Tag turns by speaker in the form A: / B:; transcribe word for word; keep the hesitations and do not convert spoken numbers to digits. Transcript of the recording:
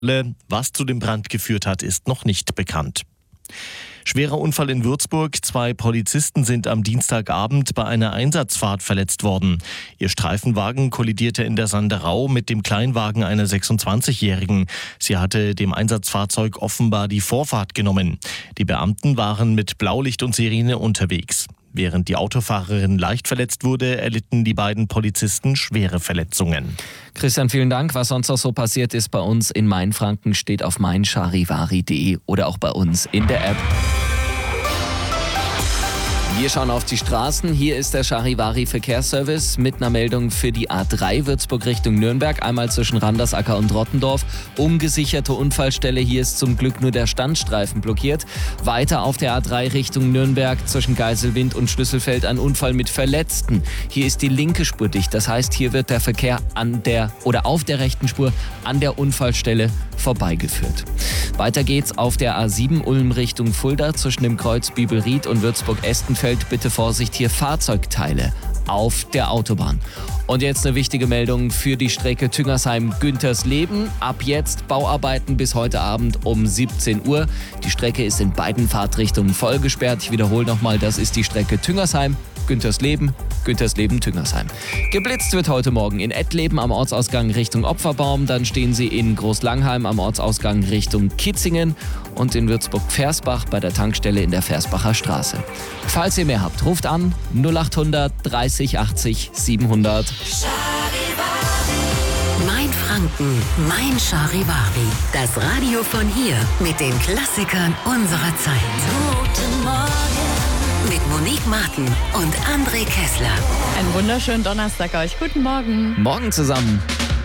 A: Was zu dem Brand geführt hat, ist noch nicht bekannt. Schwerer Unfall in Würzburg. Zwei Polizisten sind am Dienstagabend bei einer Einsatzfahrt verletzt worden. Ihr Streifenwagen kollidierte in der Sanderau mit dem Kleinwagen einer sechsundzwanzigjährigen. Sie hatte dem Einsatzfahrzeug offenbar die Vorfahrt genommen. Die Beamten waren mit Blaulicht und Sirene unterwegs. Während die Autofahrerin leicht verletzt wurde, erlitten die beiden Polizisten schwere Verletzungen.
B: Christian, vielen Dank. Was sonst noch so passiert ist bei uns in Mainfranken, steht auf mein charivari punkt de oder auch bei uns in der App. Wir schauen auf die Straßen. Hier ist der Charivari Verkehrsservice mit einer Meldung für die A drei Würzburg Richtung Nürnberg. Einmal zwischen Randersacker und Rottendorf. Ungesicherte Unfallstelle. Hier ist zum Glück nur der Standstreifen blockiert. Weiter auf der A drei Richtung Nürnberg zwischen Geiselwind und Schlüsselfeld ein Unfall mit Verletzten. Hier ist die linke Spur dicht. Das heißt, hier wird der Verkehr an der oder auf der rechten Spur an der Unfallstelle vorbeigeführt. Weiter geht's auf der A sieben Ulm Richtung Fulda zwischen dem Kreuz Bibelried und Würzburg-Estenfeld. Bitte Vorsicht, hier Fahrzeugteile auf der Autobahn. Und jetzt eine wichtige Meldung für die Strecke Tüngersheim-Güntersleben. Ab jetzt Bauarbeiten bis heute Abend um siebzehn Uhr. Die Strecke ist in beiden Fahrtrichtungen voll gesperrt. Ich wiederhole nochmal, das ist die Strecke Tüngersheim, Güntersleben, Güntersleben, Tüngersheim. Geblitzt wird heute Morgen in Ettleben am Ortsausgang Richtung Opferbaum. Dann stehen Sie in Großlangheim am Ortsausgang Richtung Kitzingen und in Würzburg-Versbach bei der Tankstelle in der Versbacher Straße. Falls ihr mehr habt, ruft an null achthundert dreißig achtzig siebenhundert.
C: Mainfranken, mein Charivari. Das Radio von hier mit den Klassikern unserer Zeit. Guten Morgen. Mit Monique Martin und André Kessler.
D: Einen wunderschönen Donnerstag euch. Guten Morgen.
B: Morgen zusammen.